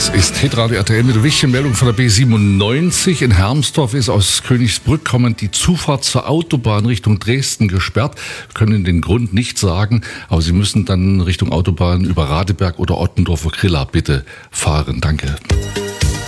Das ist Hitradio RTL mit der wichtigen Meldung von der B97. In Hermsdorf ist aus Königsbrück kommend die Zufahrt zur Autobahn Richtung Dresden gesperrt. Wir können den Grund nicht sagen, aber Sie müssen dann Richtung Autobahn über Radeberg oder Ottendorfer Grilla bitte fahren. Danke.